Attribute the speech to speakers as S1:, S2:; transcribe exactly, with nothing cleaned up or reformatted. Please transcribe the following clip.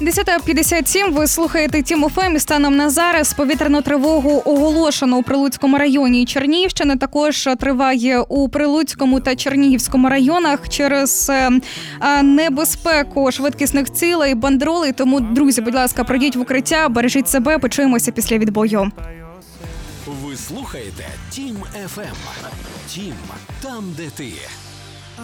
S1: десята п'ятдесят сім, ви слухаєте Тім еф ем, і станом на зараз повітряну тривогу оголошено у Прилуцькому районі Чернігівщини. Також триває у Прилуцькому та Чернігівському районах через небезпеку швидкісних цілей, бандеролей. Тому, друзі, будь ласка, пройдіть в укриття, бережіть себе, почуємося після відбою.
S2: Ви слухаєте Тім еф ем. Тім, там, де ти.